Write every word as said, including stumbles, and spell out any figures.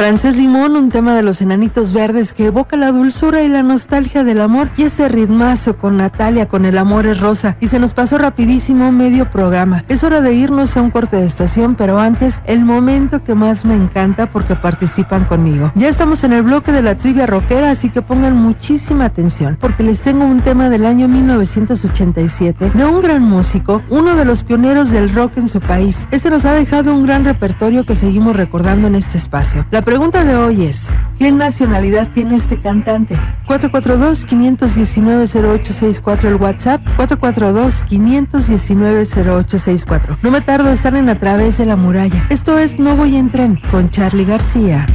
Francés Limón, un tema de los Enanitos Verdes que evoca la dulzura y la nostalgia del amor, y ese ritmazo con Natalia, con El amor es rosa. Y se nos pasó rapidísimo medio programa. Es hora de irnos a un corte de estación, pero antes, el momento que más me encanta porque participan conmigo. Ya estamos en el bloque de la trivia rockera, así que pongan muchísima atención, porque les tengo un tema del año mil novecientos ochenta y siete, de un gran músico, uno de los pioneros del rock en su país. Este nos ha dejado un gran repertorio que seguimos recordando en este espacio. La pregunta de hoy es, ¿qué nacionalidad tiene este cantante? cuatro cuatro dos, cinco uno nueve, cero ocho seis cuatro el WhatsApp, cuatro cuatro dos, cinco uno nueve, cero ocho seis cuatro. No me tardo, están en A Través de la Muralla. Esto es No Voy en Tren, con Charly García.